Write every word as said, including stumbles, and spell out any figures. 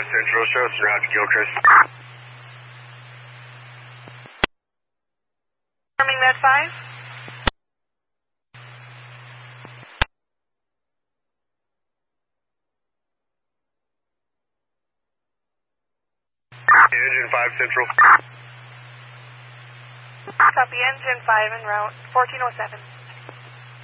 Central show, surround Gilchrist. Confirming Med five. Engine five Central. Copy, engine five en route, fourteen oh seven.